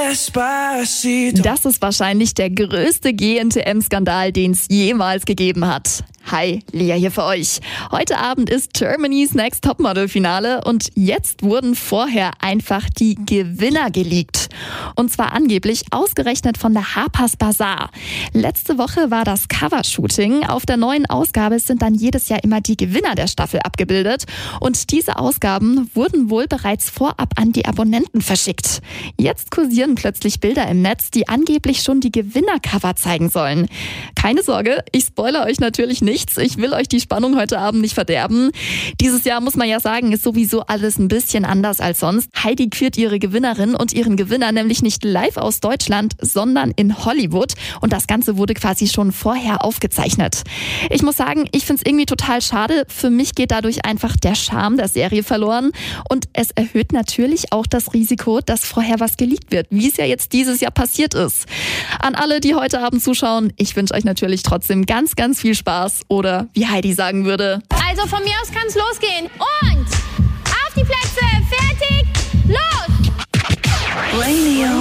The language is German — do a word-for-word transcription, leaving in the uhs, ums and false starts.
Despacito. Das ist wahrscheinlich der größte G N T M-Skandal, den es jemals gegeben hat. Hi, Lea hier für euch. Heute Abend ist Germany's Next Topmodel-Finale und jetzt wurden vorher einfach die Gewinner geleakt. Und zwar angeblich ausgerechnet von der Harper's Bazaar. Letzte Woche war das Covershooting. Auf der neuen Ausgabe sind dann jedes Jahr immer die Gewinner der Staffel abgebildet. Und diese Ausgaben wurden wohl bereits vorab an die Abonnenten verschickt. Jetzt kursieren plötzlich Bilder im Netz, die angeblich schon die Gewinnercover zeigen sollen. Keine Sorge, ich spoilere euch natürlich nichts. Ich will euch die Spannung heute Abend nicht verderben. Dieses Jahr, muss man ja sagen, ist sowieso alles ein bisschen anders als sonst. Heidi kürt ihre Gewinnerin und ihren Gewinner nämlich nicht live aus Deutschland, sondern in Hollywood. Und das Ganze wurde quasi schon vorher aufgezeichnet. Ich muss sagen, ich finde es irgendwie total schade. Für mich geht dadurch einfach der Charme der Serie verloren. Und es erhöht natürlich auch das Risiko, dass vorher was geleakt wird, wie es ja jetzt dieses Jahr passiert ist. An alle, die heute Abend zuschauen, ich wünsche euch natürlich trotzdem ganz, ganz viel Spaß. Oder wie Heidi sagen würde. Also von mir aus kann es losgehen. Und auf die Plätze, fertig, los! Radio